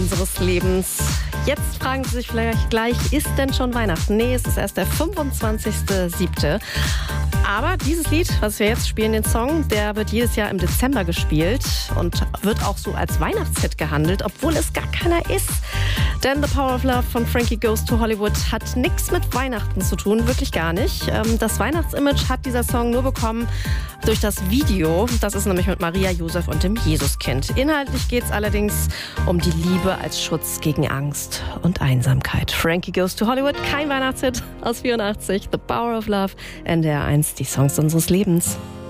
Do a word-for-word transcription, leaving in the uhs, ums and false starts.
Unseres Lebens. Jetzt fragen Sie sich vielleicht gleich, ist denn schon Weihnachten? Nee, es ist erst der fünfundzwanzigster siebte Aber dieses Lied, was wir jetzt spielen, den Song, der wird jedes Jahr im Dezember gespielt und wird auch so als Weihnachtshit gehandelt, obwohl es gar keiner ist. Denn The Power of Love von Frankie Goes to Hollywood hat nichts mit Weihnachten zu tun, wirklich gar nicht. Das Weihnachtsimage hat dieser Song nur bekommen durch das Video. Das ist nämlich mit Maria, Josef und dem Jesuskind. Inhaltlich geht es allerdings um die Liebe als Schutz gegen Angst und Einsamkeit. Frankie Goes to Hollywood, kein Weihnachtshit aus vierundachtzig. The Power of Love, N D R eins, die Songs unseres Lebens.